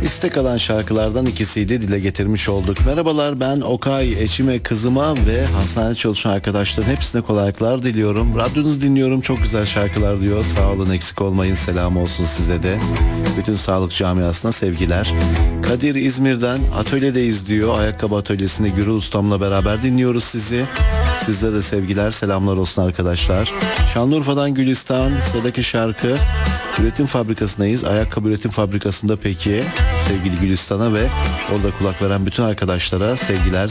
İstek alan şarkılardan ikisiydi, dile getirmiş olduk. Merhabalar, ben Okay, eşime, kızıma ve hastanede çalışan arkadaşların hepsine kolaylıklar diliyorum. Radyonuzu dinliyorum, çok güzel şarkılar diyor. Sağ olun, eksik olmayın, selam olsun size de. Bütün sağlık camiasına sevgiler. Kadir İzmir'den, atölyedeyiz diyor. Ayakkabı atölyesinde Gürül Ustam'la beraber dinliyoruz sizi. Sizlere de sevgiler, selamlar olsun arkadaşlar. Şanlıurfa'dan Gülistan, sıradaki şarkı. Üretim fabrikasındayız. Ayakkabı üretim fabrikasında peki. Sevgili Gülistan'a ve orada kulak veren bütün arkadaşlara sevgiler,